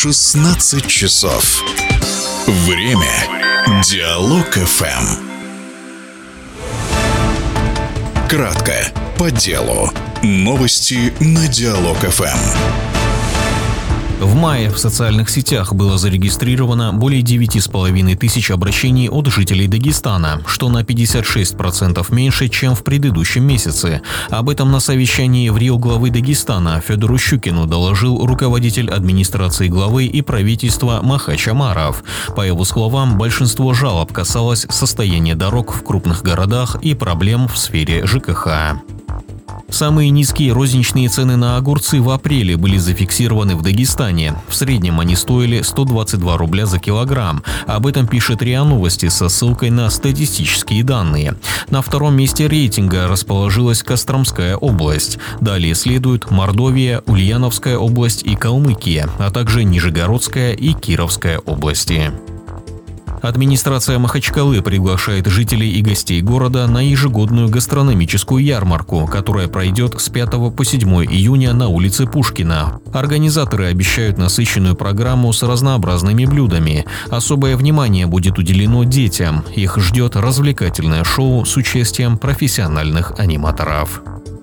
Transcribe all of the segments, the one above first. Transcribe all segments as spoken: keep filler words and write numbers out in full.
шестнадцать часов. Время. Диалог эф эм. Кратко, по делу. Новости на Диалог эф эм. В мае в социальных сетях было зарегистрировано более девять с половиной тысяч обращений от жителей Дагестана, что на пятьдесят шесть процентов меньше, чем в предыдущем месяце. Об этом на совещании в Рио главы Дагестана Федору Щукину доложил руководитель администрации главы и правительства Махач Амаров. По его словам, большинство жалоб касалось состояния дорог в крупных городах и проблем в сфере жэ ка ха. Самые низкие розничные цены на огурцы в апреле были зафиксированы в Дагестане. В среднем они стоили сто двадцать два рубля за килограмм. Об этом пишет РИА Новости со ссылкой на статистические данные. На втором месте рейтинга расположилась Костромская область. Далее следуют Мордовия, Ульяновская область и Калмыкия, а также Нижегородская и Кировская области. Администрация Махачкалы приглашает жителей и гостей города на ежегодную гастрономическую ярмарку, которая пройдет с пятого по седьмое июня на улице Пушкина. Организаторы обещают насыщенную программу с разнообразными блюдами. Особое внимание будет уделено детям. Их ждет развлекательное шоу с участием профессиональных аниматоров.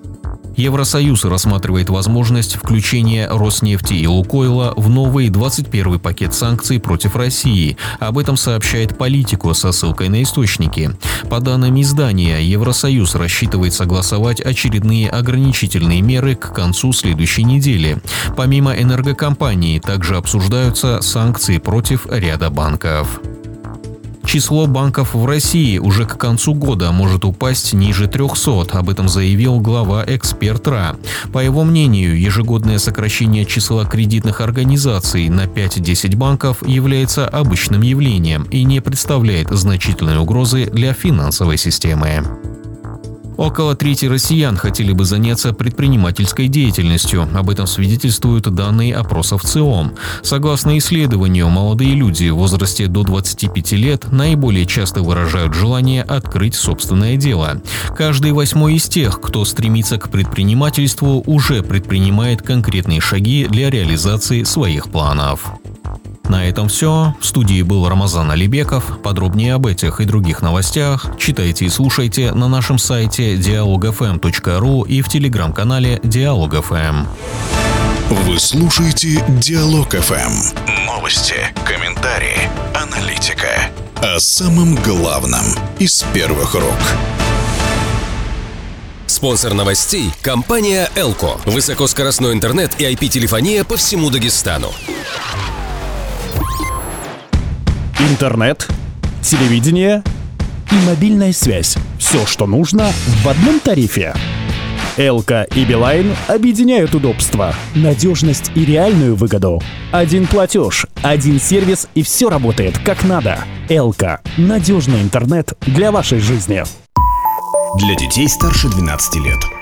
Евросоюз рассматривает возможность включения Роснефти и Лукойла в новый двадцать первый пакет санкций против России. Об этом сообщает Политико со ссылкой на источники. По данным издания, Евросоюз рассчитывает согласовать очередные ограничительные меры к концу следующей недели. Помимо энергокомпаний, также обсуждаются санкции против ряда банков. Число банков в России уже к концу года может упасть ниже трехсот, об этом заявил глава Эксперт.ра. По его мнению, ежегодное сокращение числа кредитных организаций на пять-десять банков является обычным явлением и не представляет значительной угрозы для финансовой системы. Около трети россиян хотели бы заняться предпринимательской деятельностью. Об этом свидетельствуют данные опросов ЦИОМ. Согласно исследованию, молодые люди в возрасте до двадцати пяти лет наиболее часто выражают желание открыть собственное дело. Каждый восьмой из тех, кто стремится к предпринимательству, уже предпринимает конкретные шаги для реализации своих планов. На этом все. В студии был Рамазан Алибеков. Подробнее об этих и других новостях читайте и слушайте на нашем сайте диалог эф эм точка ру и в телеграм-канале Диалог эф эм. Вы слушаете Диалог эф эм. Новости, комментарии, аналитика. О самом главном из первых рук. Спонсор новостей – компания Элко. Высокоскоростной интернет и ай пи-телефония по всему Дагестану. Интернет, телевидение и мобильная связь. Все, что нужно, в одном тарифе. Элко и Билайн объединяют удобства, надежность и реальную выгоду. Один платеж, один сервис и все работает как надо. Элко – надежный интернет для вашей жизни. Для детей старше двенадцати лет.